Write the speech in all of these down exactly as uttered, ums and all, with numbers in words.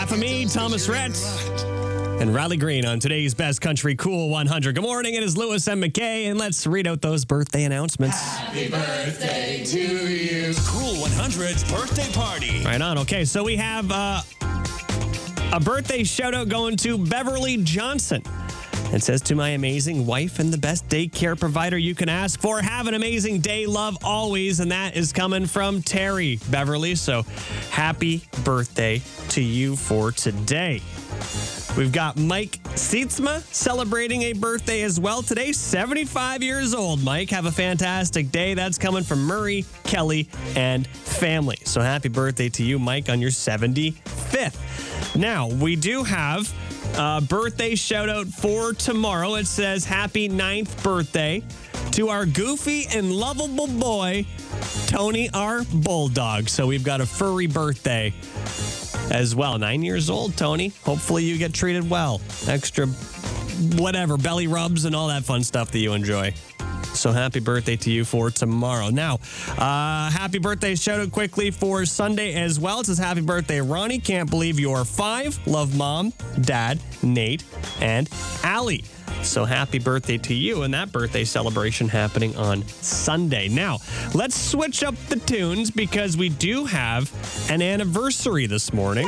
Half of Me, Thomas Rhett, and Riley Green on today's Best Country Cool one hundred. Good morning, it is Lewis and McKay, and let's read out those birthday announcements. Happy birthday to you. Cool one hundred's birthday party. Right on. Okay, so we have uh, a birthday shout out going to Beverly Johnson. It says, to my amazing wife and the best daycare provider you can ask for. Have an amazing day, love always. And that is coming from Terry, Beverly. So happy birthday to you for today. We've got Mike Sietsma celebrating a birthday as well today. seventy-five years old. Mike, have a fantastic day. That's coming from Murray, Kelly, and family. So happy birthday to you, Mike, on your seventy-fifth. Now, we do have a birthday shout out for tomorrow. It says, happy ninth birthday to our goofy and lovable boy, Tony, our bulldog. So we've got a furry birthday as well. Nine years old, Tony. Hopefully you get treated well. Extra whatever, belly rubs and all that fun stuff that you enjoy. So happy birthday to you for tomorrow. Now, uh, happy birthday shout out quickly for Sunday as well. It says, happy birthday, Ronnie. Can't believe you're five. Love mom, dad, Nate, and Allie. So happy birthday to you, and that birthday celebration happening on Sunday. Now, let's switch up the tunes because we do have an anniversary this morning.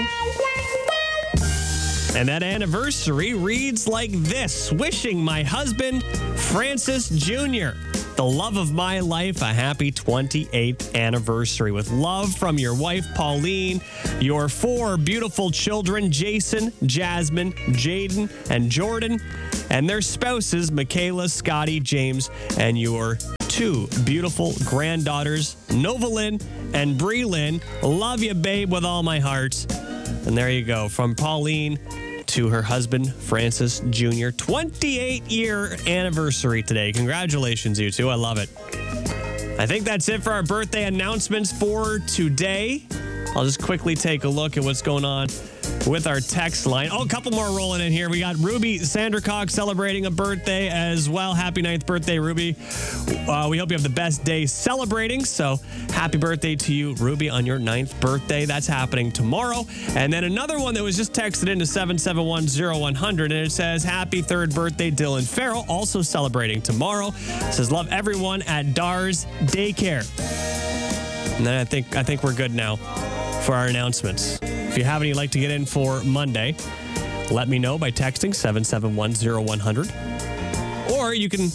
And that anniversary reads like this. Wishing my husband, Francis Junior, the love of my life, a happy twenty-eighth anniversary. With love from your wife, Pauline, your four beautiful children, Jason, Jasmine, Jaden, and Jordan, and their spouses, Michaela, Scotty, James, and your two beautiful granddaughters, Novalyn and Breelyn. Love you, babe, with all my heart. And there you go. From Pauline to her husband, Francis Junior twenty-eight year anniversary today. Congratulations, you two. I love it. I think that's it for our birthday announcements for today. I'll just quickly take a look at what's going on with our text line. Oh, a couple more rolling in here. We got Ruby Sandercock celebrating a birthday as well. Happy ninth birthday, Ruby. Uh, we hope you have the best day celebrating. So happy birthday to you, Ruby, on your ninth birthday. That's happening tomorrow. And then another one that was just texted into seven seven one zero one hundred, and it says, happy third birthday, Dylan Farrell, also celebrating tomorrow. It says, love everyone at D A R S Daycare. And then I think I think we're good now for our announcements. If you have any you'd like to get in for Monday, let me know by texting seven seven one zero one hundred. Or you can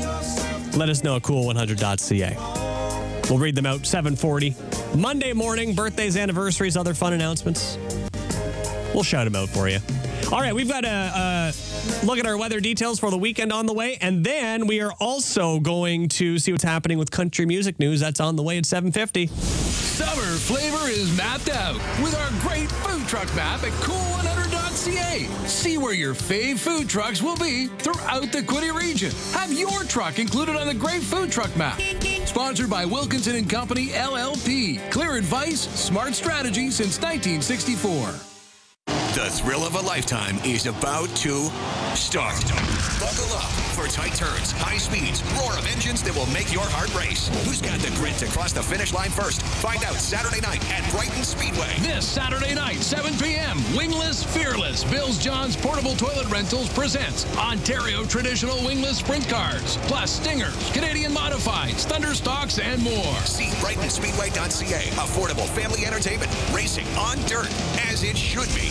let us know at cool one hundred dot c a. We'll read them out seven forty. Monday morning, birthdays, anniversaries, other fun announcements. We'll shout them out for you. All right, we've got a, a look at our weather details for the weekend on the way. And then we are also going to see what's happening with country music news. That's on the way at seven fifty. Summer flavor is mapped out with our great food truck map at cool one hundred dot c a. See where your fave food trucks will be throughout the Quinte region. Have your truck included on the great food truck map. Sponsored by Wilkinson and Company, L L P. Clear advice, smart strategy since nineteen sixty-four. The thrill of a lifetime is about to start. Buckle up for tight turns, high speeds, roar of engines that will make your heart race. Who's got the grit to cross the finish line first? Find out Saturday night at Brighton Speedway. This Saturday night, seven p.m., Wingless Fearless. Bills John's Portable Toilet Rentals presents Ontario traditional wingless sprint cars, plus Stingers, Canadian Modifieds, Thunderstocks, and more. See brighton speedway dot c a. Affordable family entertainment. Racing on dirt, as it should be.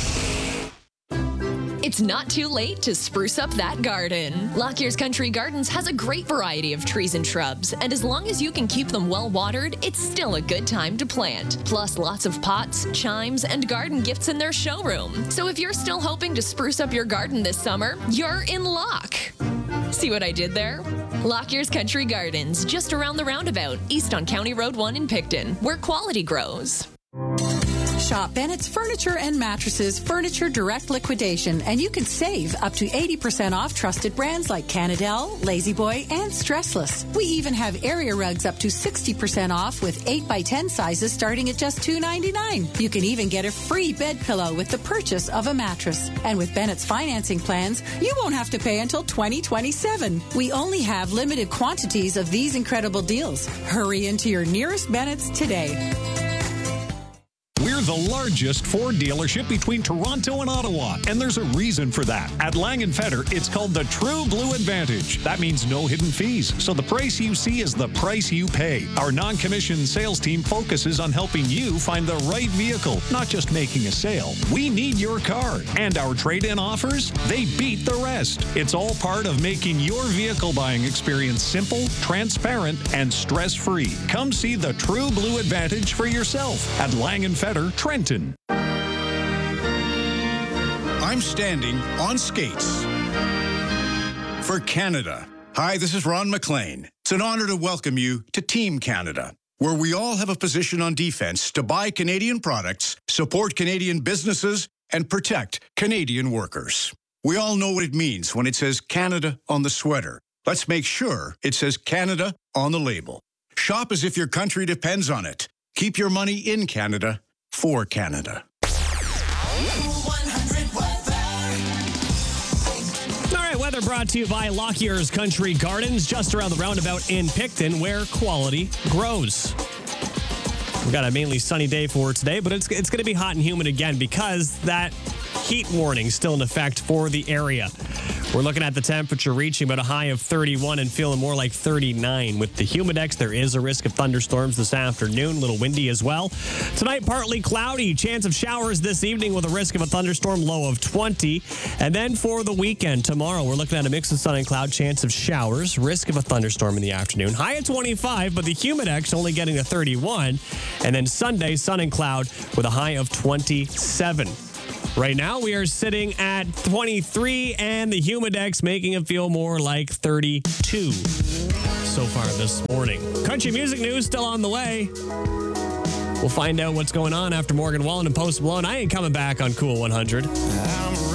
It's not too late to spruce up that garden. Lockyear's Country Gardens has a great variety of trees and shrubs, and as long as you can keep them well watered, it's still a good time to plant. Plus, lots of pots, chimes, and garden gifts in their showroom. So if you're still hoping to spruce up your garden this summer, you're in luck. See what I did there? Lockyear's Country Gardens, just around the roundabout, east on County Road one in Picton, where quality grows. Shop Bennett's Furniture and Mattresses Furniture Direct Liquidation, and you can save up to eighty percent off trusted brands like Canadell, La-Z-Boy, and Stressless. We even have area rugs up to sixty percent off with eight by ten sizes starting at just two ninety-nine. You can even get a free bed pillow with the purchase of a mattress. And with Bennett's financing plans, you won't have to pay until twenty twenty-seven. We only have limited quantities of these incredible deals. Hurry into your nearest Bennett's today. We're We're the largest Ford dealership between Toronto and Ottawa, and there's a reason for that. At Lang and Feder, it's called the True Blue Advantage. That means no hidden fees, so the price you see is the price you pay. Our non-commissioned sales team focuses on helping you find the right vehicle, not just making a sale. We need your car, and our trade-in offers, they beat the rest. It's all part of making your vehicle buying experience simple, transparent, and stress-free. Come see the True Blue Advantage for yourself at Lang and Feder, Trenton. I'm standing on skates for Canada. Hi, this is Ron McLean. It's an honor to welcome you to Team Canada, where we all have a position on defense to buy Canadian products, support Canadian businesses, and protect Canadian workers. We all know what it means when it says Canada on the sweater. Let's make sure it says Canada on the label. Shop as if your country depends on it. Keep your money in Canada for Canada. All right, weather brought to you by Lockyer's Country Gardens, just around the roundabout in Picton, where quality grows. We've got a mainly sunny day for today, but it's it's going to be hot and humid again because that heat warning is still in effect for the area. We're looking at the temperature reaching about a high of thirty-one and feeling more like thirty-nine. With the Humidex, there is a risk of thunderstorms this afternoon, a little windy as well. Tonight, partly cloudy, chance of showers this evening with a risk of a thunderstorm, low of twenty. And then for the weekend, tomorrow, we're looking at a mix of sun and cloud, chance of showers, risk of a thunderstorm in the afternoon. High at twenty-five, but the Humidex only getting to thirty-one. And then Sunday, sun and cloud with a high of twenty-seven. Right now, we are sitting at twenty-three, and the Humidex making it feel more like thirty-two so far this morning. Country music news still on the way. We'll find out what's going on after Morgan Wallen and Post Malone. I ain't coming back on Cool one hundred.